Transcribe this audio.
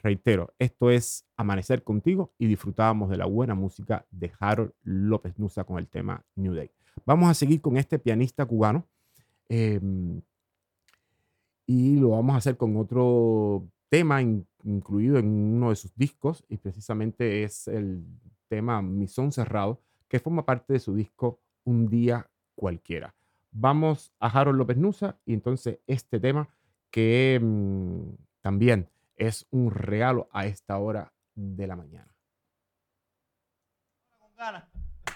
Reitero, esto es Amanecer Contigo y disfrutábamos de la buena música de Harold López Nussa con el tema New Day. Vamos a seguir con este pianista cubano y lo vamos a hacer con otro tema incluido en uno de sus discos y precisamente es el tema Mi Son Cerrado, que forma parte de su disco Un Día Cualquiera. Vamos a Harold López Nussa y entonces este tema que también es un regalo a esta hora de la mañana. Con ganas.